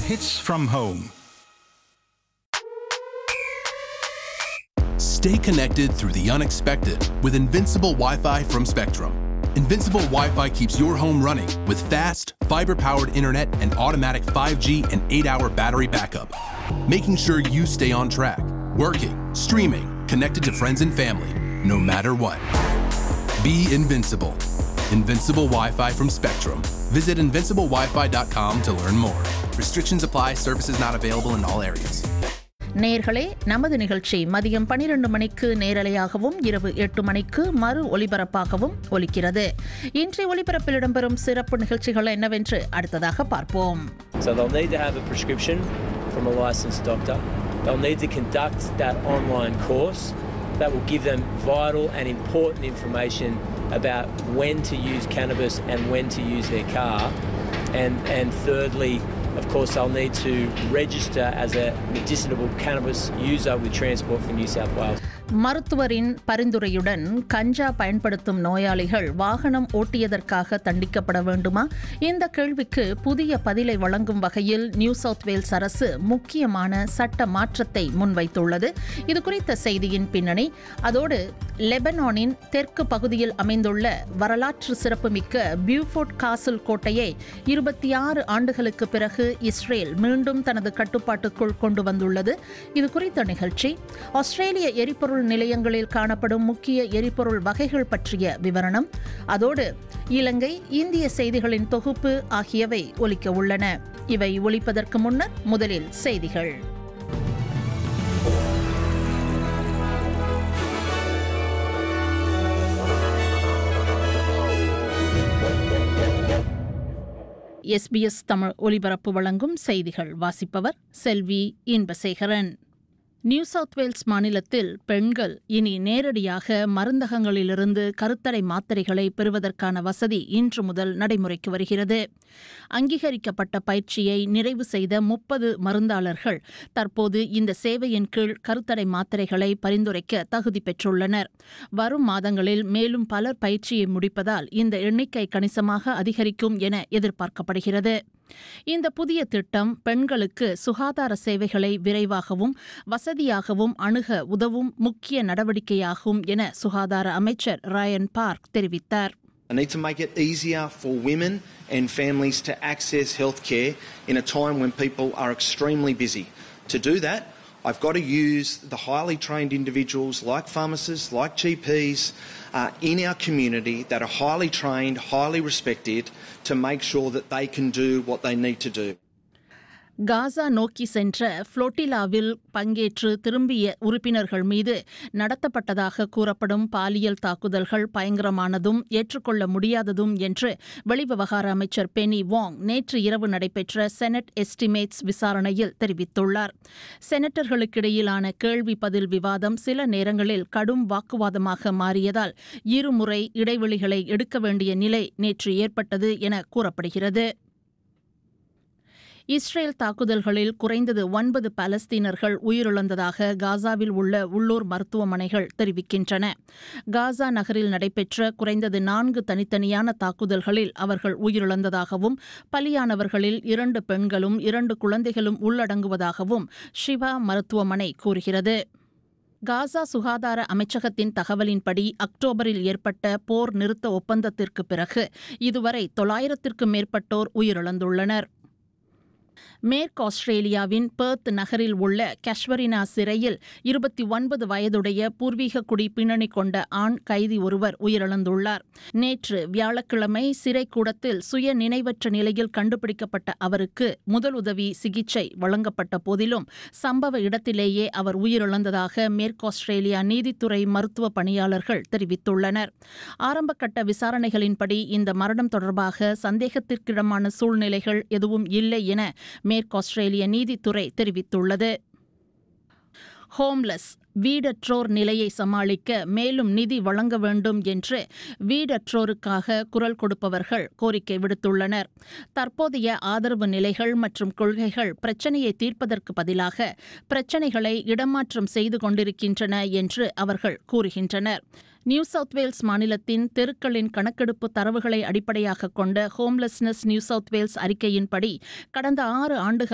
Hits from home. Stay connected through the unexpected with Invincible Wi-Fi from Spectrum. Invincible Wi-Fi keeps your home running with fast, fiber-powered internet and automatic 5G and 8-hour battery backup, making sure you stay on track, working, streaming, connected to friends and family, no matter what. Be invincible. Invincible Wi-Fi from Spectrum. Visit invinciblewifi.com to learn more. Restrictions apply. Services not available in all areas. நேயர்களே, நமது நிகழ்ச்சி மதியம் 12 மணிக்கு நேரலையாகவும் இரவு 8 மணிக்கு மறு ஒலிபரப்பாகவும் ஒலிக்கிறது. இன்றைய ஒலிபரப்பில் இடம்பெறும் சிறப்பு நிகழ்ச்சிகள் என்னவென்று அடுத்ததாக பார்ப்போம். So they'll need to have a prescription from a licensed doctor. They'll need to conduct that online course that will give them vital and important information about when to use cannabis and when to use their car. And thirdly, of course, they'll need to register as a medicinal cannabis user with Transport for New South Wales. மருத்துவரின் பரிந்துரையுடன் கஞ்சா பயன்படுத்தும் நோயாளிகள் வாகனம் ஓட்டியதற்காக தண்டிக்கப்பட வேண்டுமா? இந்த கேள்விக்கு புதிய பதிலை வழங்கும் வகையில் நியூ சவுத் வேல்ஸ் அரசு முக்கியமான சட்ட மாற்றத்தை முன்வைத்துள்ளது. இது குறித்த செய்தியின் பின்னணி, அதோடு லெபனானின் தெற்கு பகுதியில் அமைந்துள்ள வரலாற்று சிறப்புமிக்க பியூஃபோர்ட் காசல் கோட்டையை 26 ஆண்டுகளுக்கு பிறகு இஸ்ரேல் மீண்டும் தனது கட்டுப்பாட்டுக்குள் கொண்டு வந்துள்ளது. இது குறித்த நிகழ்ச்சி, ஆஸ்திரேலிய எரிபொருள் நிலையங்களில் காணப்படும் முக்கிய எரிபொருள் வகைகள் பற்றிய விவரணம், அதோடு இலங்கை இந்திய செய்திகளின் தொகுப்பு ஆகியவை ஒலிக்க உள்ளன. இவை ஒலிப்பதற்கு முன்னர் முதலில் செய்திகள். SBS தமிழ் ஒலிபரப்பு வழங்கும் செய்திகள். வாசிப்பவர் செல்வி இன்பசேகரன். நியூ சவுத் வேல்ஸ் மாநிலத்தில் பெண்கள் இனி நேரடியாக மருந்தகங்களிலிருந்து கருத்தடை மாத்திரைகளை பெறுவதற்கான வசதி இன்று முதல் நடைமுறைக்கு வருகிறது. அங்கீகரிக்கப்பட்ட பயிற்சியை நிறைவு செய்த 30 மருந்தாளர்கள் தற்போது இந்த சேவையின் கீழ் கருத்தடை மாத்திரைகளை பரிந்துரைக்க தகுதி பெற்றுள்ளனர். வரும் மாதங்களில் மேலும் பலர் பயிற்சியை முடிப்பதால் இந்த எண்ணிக்கை கணிசமாக அதிகரிக்கும் என எதிர்பார்க்கப்படுகிறது. இந்த புதிய திட்டம் பெண்களுக்கு சுகாதார சேவைகளை விரைவாகவும் வசதியாகவும் அணுக உதவும் முக்கிய நடவடிக்கையாகும் என சுகாதார அமைச்சர் ராயன் பார்க் தெரிவித்தார். I need to make it easier for women and families to access healthcare in a time when people are extremely busy. To do that, I've got to use the highly trained individuals like pharmacists, like GPs in our community that are highly trained, highly respected to make sure that they can do what they need to do. காசா நோக்கி சென்ற புளோட்டிலாவில் பங்கேற்று திரும்பிய உறுப்பினர்கள் மீது நடத்தப்பட்டதாக கூறப்படும் பாலியல் தாக்குதல்கள் பயங்கரமானதும் ஏற்றுக்கொள்ள முடியாததும் என்று வெளிவிவகார அமைச்சர் பெனி வாங் நேற்று இரவு நடைபெற்ற செனட் எஸ்டிமேட்ஸ் விசாரணையில் தெரிவித்துள்ளார். செனட்டர்களுக்கிடையிலான கேள்வி பதில் விவாதம் சில நேரங்களில் கடும் வாக்குவாதமாக மாறியதால் இருமுறை இடைவெளிகளை எடுக்க வேண்டிய நிலை நேற்று ஏற்பட்டது என கூறப்படுகிறது. இஸ்ரேல் தாக்குதல்களில் குறைந்தது 9 பாலஸ்தீனர்கள் உயிரிழந்ததாக காசாவில் உள்ள உள்ளூர் மருத்துவமனைகள் தெரிவிக்கின்றன. காசா நகரில் நடைபெற்ற குறைந்தது 4 தனித்தனியான தாக்குதல்களில் அவர்கள் உயிரிழந்ததாகவும் பலியானவர்களில் 2 பெண்களும் 2 குழந்தைகளும் உள்ளடங்குவதாகவும் ஷிவா மருத்துவமனை கூறுகிறது. காசா சுகாதார அமைச்சகத்தின் தகவலின்படி அக்டோபரில் ஏற்பட்ட போர் நிறுத்த ஒப்பந்தத்திற்கு பிறகு இதுவரை 900க்கும் மேற்பட்டோர் உயிரிழந்துள்ளனர். மேற்கு ஆஸ்திரேலியாவின் பெர்த் நகரில் உள்ள கேஷ்வரினா சிறையில் 29 வயதுடைய பூர்வீக குடி பின்னணி கொண்ட ஆண் கைதி ஒருவர் உயிரிழந்துள்ளார். நேற்று வியாழக்கிழமை சிறை கூடத்தில் சுய நினைவற்ற நிலையில் கண்டுபிடிக்கப்பட்ட அவருக்கு முதலுதவி சிகிச்சை வழங்கப்பட்ட போதிலும் சம்பவ இடத்திலேயே அவர் உயிரிழந்ததாக மேற்கு ஆஸ்திரேலியா நீதித்துறை மருத்துவ பணியாளர்கள் தெரிவித்துள்ளனர். ஆரம்பகட்ட விசாரணைகளின்படி இந்த மரணம் தொடர்பாக சந்தேகத்திற்கிடமான சூழ்நிலைகள் எதுவும் இல்லை என மேற்கு ஆஸ்திரேலிய நீதித்துறை தெரிவித்துள்ளது. ஹோம்லெஸ் வீடற்றோர் நிலையை சமாளிக்க மேலும் நிதி வழங்க வேண்டும் என்று வீடற்றோருக்காக குரல் கொடுப்பவர்கள் கோரிக்கை விடுத்துள்ளனர். தற்போதைய ஆதரவு நிலைகள் மற்றும் கொள்கைகள் பிரச்சினையை தீர்ப்பதற்கு பதிலாக பிரச்சினைகளை இடமாற்றம் செய்து கொண்டிருக்கின்றன என்று அவர்கள் கூறுகின்றனர். நியூ சவுத் வேல்ஸ் மாநிலத்தின் தெருக்களின் கணக்கெடுப்பு தரவுகளை அடிப்படையாக கொண்ட ஹோம்லெஸ்னஸ் நியூ சவுத் வேல்ஸ் அறிக்கையின்படி கடந்த 6 ஆண்டுகளில்